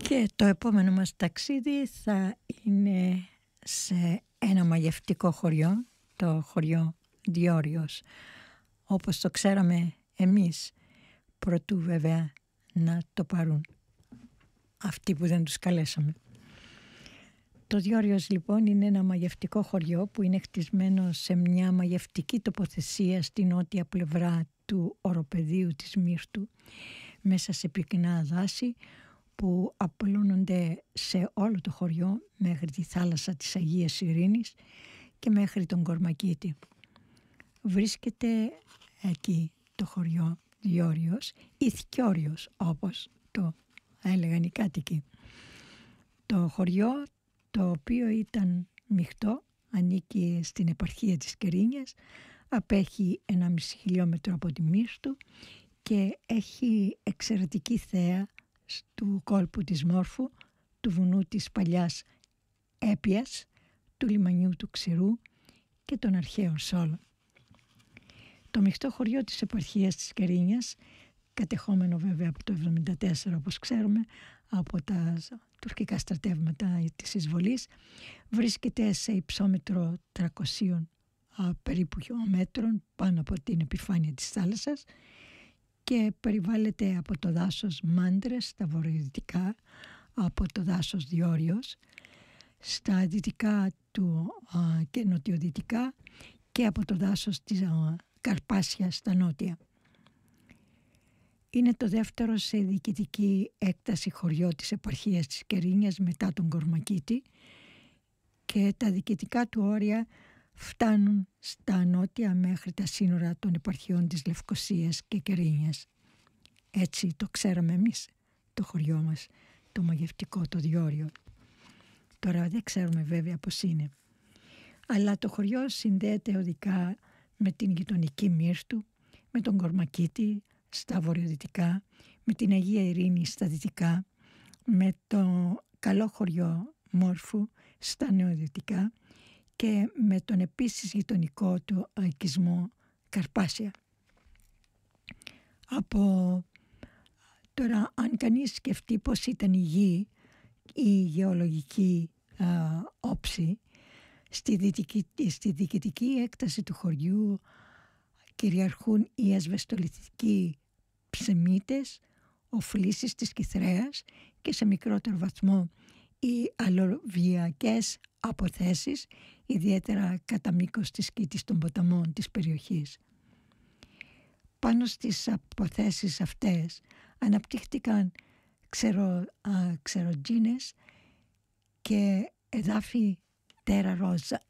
Και το επόμενο μας ταξίδι θα είναι σε ένα μαγευτικό χωριό, το χωριό Διόριος, όπως το ξέραμε εμείς, προτού βέβαια να το πάρουν αυτοί που δεν τους καλέσαμε. Το Διόριος λοιπόν είναι ένα μαγευτικό χωριό που είναι χτισμένο σε μια μαγευτική τοποθεσία στη νότια πλευρά του οροπεδίου της Μύρτου, μέσα σε πυκνά δάση που απλώνονται σε όλο το χωριό μέχρι τη θάλασσα της Αγίας Ειρήνης και μέχρι τον Κορμακίτη. Βρίσκεται εκεί το χωριό Διόριος ή Θκιόριος, όπως το έλεγαν οι κάτοικοι. Το χωριό, το οποίο ήταν μειχτό, ανήκει στην επαρχία της Κερίνιας, απέχει 1,5 χιλιόμετρο από τη Μύρτου και έχει εξαιρετική θέα του κόλπου της Μόρφου, του βουνού της παλιάς Έπιας, του λιμανιού του Ξηρού και των αρχαίων Σόλων. Το μειχτό χωριό της επαρχίας της Κερίνιας, κατεχόμενο βέβαια από το 1974 όπως ξέρουμε, από τα τουρκικά στρατεύματα της εισβολής, βρίσκεται σε υψόμετρο 300 περίπου μέτρων πάνω από την επιφάνεια της θάλασσας και περιβάλλεται από το δάσος Μάντρες στα βορειοδυτικά, από το δάσος Διόριος στα δυτικά του και νοτιοδυτικά και από το δάσος της Καρπάσια στα νότια. Είναι το δεύτερο σε διοικητική έκταση χωριό της επαρχίας της Κερίνιας μετά τον Κορμακίτη και τα διοικητικά του όρια φτάνουν στα νότια μέχρι τα σύνορα των επαρχιών της Λευκωσίας και Κερίνιας. Έτσι το ξέραμε εμείς το χωριό μας, το μαγευτικό, το Διόριο. Τώρα δεν ξέρουμε βέβαια πώς είναι. Αλλά το χωριό συνδέεται οδικά με την γειτονική Μύρτου, με τον Κορμακίτη στα βορειοδυτικά, με την Αγία Ειρήνη στα δυτικά, με το καλό χωριό Μόρφου στα νεοδυτικά και με τον επίσης γειτονικό του οικισμό Καρπάσια. Από τώρα, αν κανείς σκεφτεί πώς ήταν η γη, η γεωλογική όψη, στη διοικητική έκταση του χωριού κυριαρχούν οι ασβεστολιθικοί ψεμίτες, οφλήσεις της Κιθρέας και σε μικρότερο βαθμό οι αλοβιακές αποθέσεις, ιδιαίτερα κατά μήκος της κήτης των ποταμών της περιοχής. Πάνω στις αποθέσεις αυτές αναπτύχθηκαν ξεροτζίνες και εδάφη τέρα ρόζα.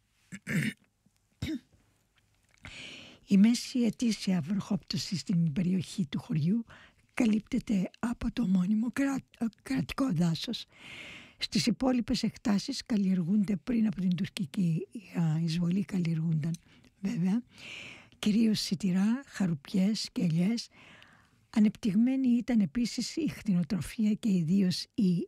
Η μέση ετήσια βροχόπτωση στην περιοχή του χωριού καλύπτεται από το μόνιμο κρατικό δάσος. Στις υπόλοιπες εκτάσεις καλλιεργούνται πριν από την τουρκική εισβολή, καλλιεργούνταν βέβαια κυρίως σιτηρά, χαρουπιές και ελιές. Ανεπτυγμένη ήταν επίσης η κτηνοτροφία και ιδίως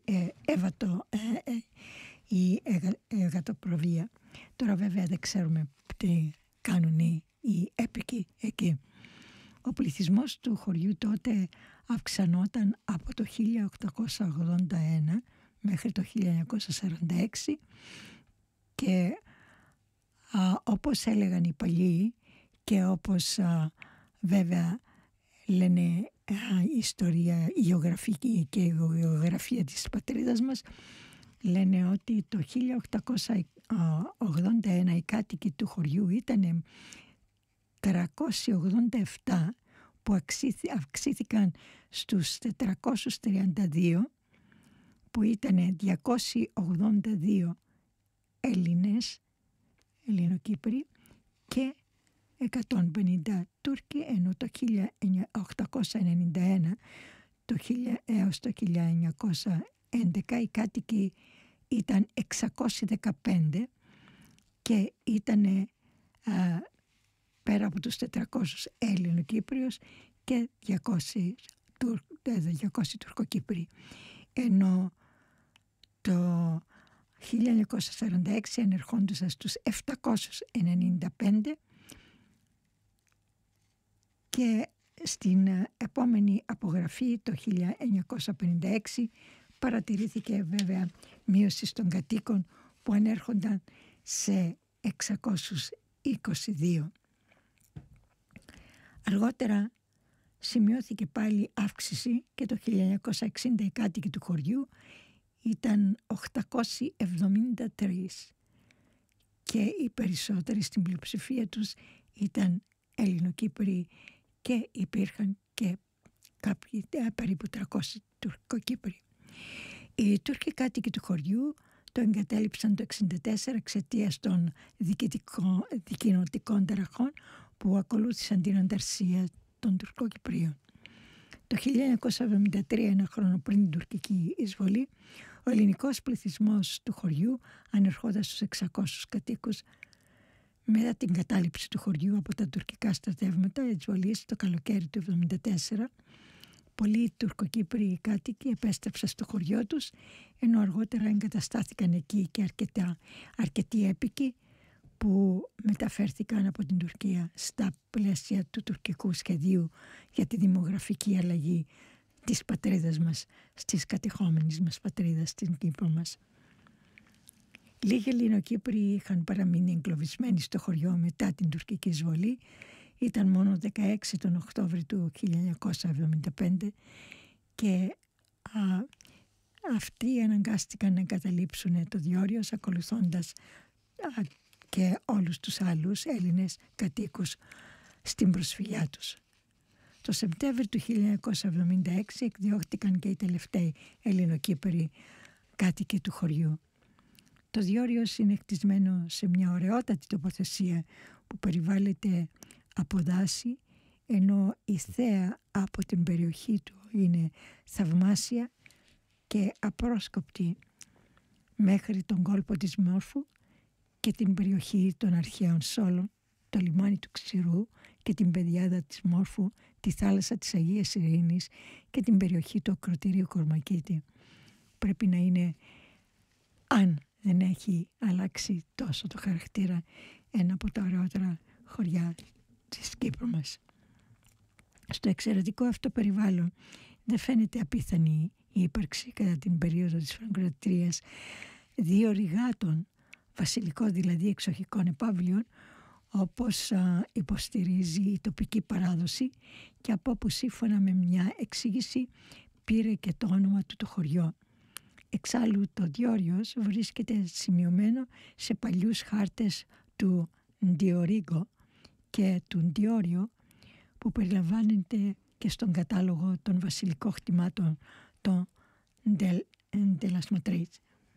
η εγατοπροβία. Τώρα βέβαια δεν ξέρουμε τι κάνουν οι έπικοι εκεί. Ο πληθυσμός του χωριού τότε αυξανόταν από το 1881 μέχρι το 1946 και όπως έλεγαν οι παλιοί και όπως βέβαια λένε η ιστορία, η γεωγραφική και η γεωγραφία της πατρίδας μας, λένε ότι το 1881 οι κάτοικοι του χωριού ήταν 387 που αυξήθηκαν στους 432 που ήταν 282 Έλληνες, Ελληνοκύπροι και 150 Τούρκοι, ενώ το 1891 έως το 1911 οι κάτοικοι ήταν 615 και ήταν πέρα από τους 400 Έλληνο-Κύπριους και 200 Τουρκοκύπροι. Ενώ το 1946 ανερχόντουσαν στους 795 και στην επόμενη απογραφή το 1956 Παρατηρήθηκε βέβαια μείωση των κατοίκων που ανέρχονταν σε 622. Αργότερα σημειώθηκε πάλι αύξηση και το 1960 οι κάτοικοι του χωριού ήταν 873 και οι περισσότεροι στην πλειοψηφία τους ήταν Ελληνοκύπροι και υπήρχαν και κάποιοι περίπου 300 Τουρκοκύπροι. Οι Τούρκοι κάτοικοι του χωριού το εγκατέλειψαν το 1964 εξαιτίας των δικοινοτικών ταραχών που ακολούθησαν την ανταρσία των Τουρκοκυπρίων. Το 1973, ένα χρόνο πριν την τουρκική εισβολή, ο ελληνικός πληθυσμός του χωριού ανερχόταν στους 600 κατοίκους. Μετά την κατάληψη του χωριού από τα τουρκικά στρατεύματα εισβολής το καλοκαίρι του 1974, πολλοί Τουρκοκύπριοι κάτοικοι επέστρεψαν στο χωριό τους, ενώ αργότερα εγκαταστάθηκαν εκεί και αρκετοί έπικοι που μεταφέρθηκαν από την Τουρκία στα πλαίσια του τουρκικού σχεδίου για τη δημογραφική αλλαγή της πατρίδας μας, στις μας πατρίδας, στην Κύπρο μας. Λίγοι Ελληνοκύπροι είχαν παραμείνει εγκλωβισμένοι στο χωριό μετά την τουρκική εισβολή. Ήταν μόνο 16 τον Οκτώβρη του 1975 και αυτοί αναγκάστηκαν να εγκαταλείψουν το διόριο ακολουθώντας και όλους τους άλλους Έλληνες κατοίκους στην προσφυγιά τους. Το Σεπτέμβριο του 1976 εκδιώχτηκαν και οι τελευταίοι Ελληνοκύπροι κάτοικοι του χωριού. Το διόριο είναι χτισμένο σε μια ωραιότατη τοποθεσία που περιβάλλεται από δάση, ενώ η θέα από την περιοχή του είναι θαυμάσια και απρόσκοπτη μέχρι τον κόλπο της Μόρφου και την περιοχή των αρχαίων Σόλων, το λιμάνι του Ξηρού και την πεδιάδα της Μόρφου, τη θάλασσα της Αγίας Ειρήνης και την περιοχή του ακροτηρίου Κορμακίτη. Πρέπει να είναι, αν δεν έχει αλλάξει τόσο το χαρακτήρα, ένα από τα ωραιότερα χωριά της Κύπρου μας. Στο εξαιρετικό αυτό περιβάλλον δεν φαίνεται απίθανη η ύπαρξη κατά την περίοδο της Φραγκοκρατίας δύο ρηγάτων, βασιλικών δηλαδή εξοχικών επαύλιων, όπως υποστηρίζει η τοπική παράδοση και από όπου σύμφωνα με μια εξήγηση πήρε και το όνομα του το χωριό. Εξάλλου το Διόριος βρίσκεται σημειωμένο σε παλιούς χάρτες του Ντιορίγκο και του Ντιόριο που περιλαμβάνεται και στον κατάλογο των βασιλικών χτιμάτων των Ντελασματρίτ.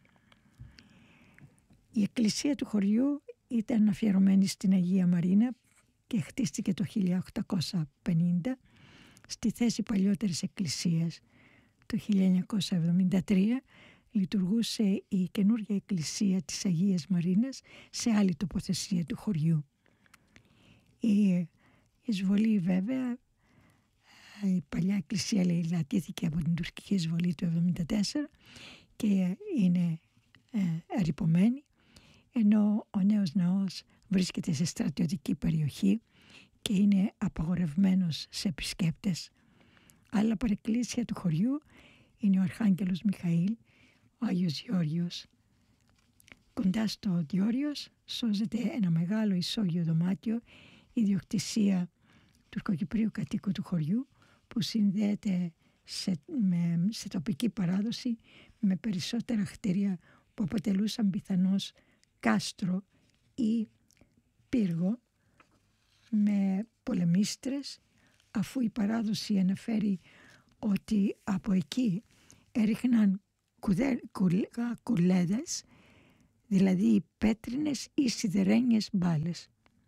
Η εκκλησία του χωριού ήταν αφιερωμένη στην Αγία Μαρίνα και χτίστηκε το 1850 στη θέση παλιότερης εκκλησίας. Το 1973 λειτουργούσε η καινούργια εκκλησία της Αγίας Μαρίνας σε άλλη τοποθεσία του χωριού. Η εισβολή βέβαια, η παλιά εκκλησία λατήθηκε από την τουρκική εισβολή του 1974 και είναι ερειπωμένη, ενώ ο νέος ναός βρίσκεται σε στρατιωτική περιοχή και είναι απαγορευμένος σε επισκέπτες. Άλλα παρεκκλήσια του χωριού είναι ο Αρχάγγελος Μιχαήλ, ο Άγιος Γεώργιος. Κοντά στο Διόριος σώζεται ένα μεγάλο ισόγειο δωμάτιο, ιδιοκτησία τουρκοκυπρίου κατοίκου του χωριού, που συνδέεται σε τοπική παράδοση με περισσότερα κτίρια που αποτελούσαν πιθανώς κάστρο ή πύργο με πολεμίστρες, αφού η παράδοση αναφέρει ότι από εκεί έριχναν κουλέδες, δηλαδή πέτρινες ή σιδερένιες μπάλες.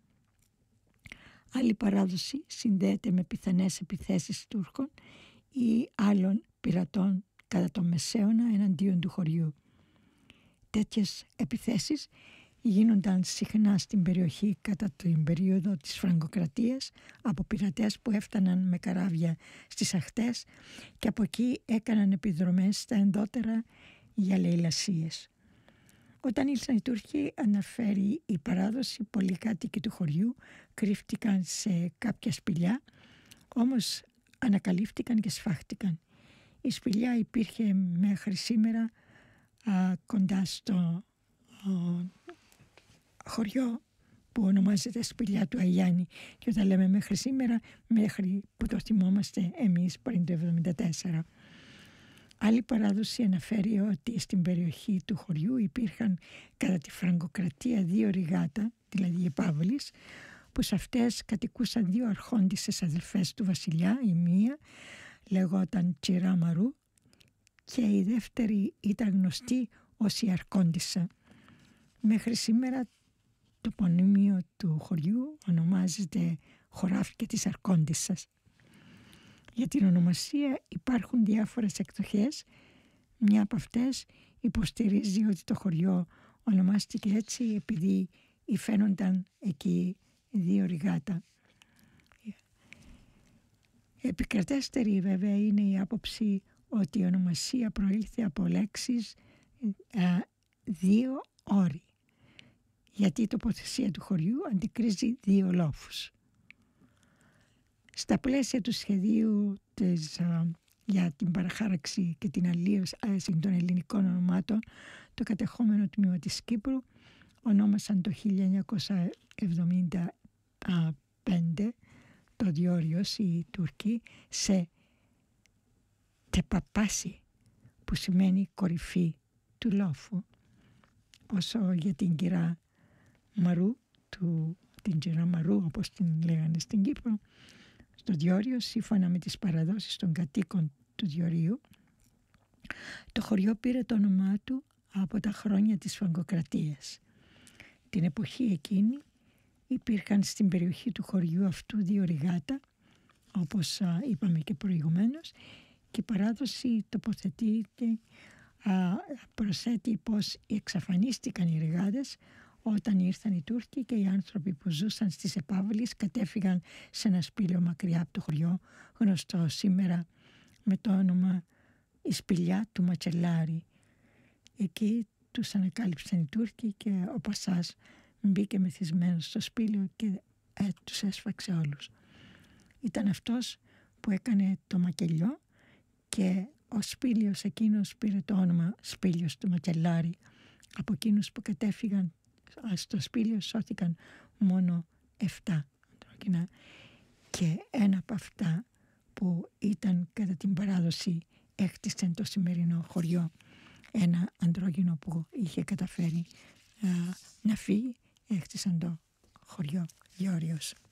Άλλη παράδοση συνδέεται με πιθανές επιθέσεις Τούρκων ή άλλων πειρατών κατά τον Μεσαίωνα εναντίον του χωριού. Τέτοιες επιθέσεις γίνονταν συχνά στην περιοχή κατά την περίοδο της Φραγκοκρατίας από πειρατές που έφταναν με καράβια στις ακτές και από εκεί έκαναν επιδρομές στα ενδότερα για λαιλασίες. Όταν ήλθαν οι Τούρκοι, αναφέρει η παράδοση, πολλοί κάτοικοι του χωριού κρύφτηκαν σε κάποια σπηλιά, όμως ανακαλύφθηκαν και σφάχτηκαν. Η σπηλιά υπήρχε μέχρι σήμερα κοντά στο χωριό που ονομάζεται Σπηλιά του Αγιάννη, και όταν λέμε μέχρι σήμερα, μέχρι που το θυμόμαστε εμείς πριν το 1974. Άλλη παράδοση αναφέρει ότι στην περιοχή του χωριού υπήρχαν κατά τη Φραγκοκρατία 2 ρηγάτα, δηλαδή επάβολης, που σε αυτές κατοικούσαν 2 αρχόντισσες αδελφές του βασιλιά. Η μία λεγόταν Τσιρά Μαρού και η δεύτερη ήταν γνωστή ως η Αρκόντισσα. Μέχρι σήμερα το πονίμιο του χωριού ονομάζεται χωράφια της Αρκόντισσας. Για την ονομασία υπάρχουν διάφορες εκδοχές. Μια από αυτές υποστηρίζει ότι το χωριό ονομάστηκε έτσι επειδή υφαίνονταν εκεί 2 ρηγάτα. Επικρατέστερη βέβαια είναι η άποψη ότι η ονομασία προήλθε από λέξεις 2 όροι, γιατί η τοποθεσία του χωριού αντικρίζει 2 λόφους. Στα πλαίσια του σχεδίου για την παραχάραξη και την αλλίωση των ελληνικών ονομάτων, το κατεχόμενο τμήμα της Κύπρου ονόμασαν το 1975 το Διόριος οι Τούρκοι σε Τεπαπάση, που σημαίνει κορυφή του λόφου. Όσο για την κυρά Μαρού, την Τσιρά Μαρού όπως την λέγανε στην Κύπρο, στο Διόριο, σύμφωνα με τις παραδόσεις των κατοίκων του Διορίου, το χωριό πήρε το όνομά του από τα χρόνια της Φραγκοκρατίας. Την εποχή εκείνη υπήρχαν στην περιοχή του χωριού αυτού 2 ρηγάτα, όπως είπαμε και προηγουμένως, και η παράδοση προσθέτει πως εξαφανίστηκαν οι ρηγάδες όταν ήρθαν οι Τούρκοι και οι άνθρωποι που ζούσαν στις επάβολες κατέφυγαν σε ένα σπήλαιο μακριά από το χωριό, γνωστό σήμερα με το όνομα η Σπηλιά του Ματσελάρη. Εκεί τους ανακάλυψαν οι Τούρκοι και ο Πασάς μπήκε μεθυσμένος στο σπήλαιο και τους έσφαξε όλους. Ήταν αυτός που έκανε το μακελιό και ο σπήλαιος εκείνος πήρε το όνομα Σπήλαιος του Ματσελάρη. Από εκείνους που κατέφυγαν στο σπήλαιο σώθηκαν μόνο 7 αντρόκινα, και ένα από αυτά που ήταν κατά την παράδοση έκτισαν το σημερινό χωριό. Ένα αντρόγινο που είχε καταφέρει να φύγει, έκτισαν το χωριό Διόριος.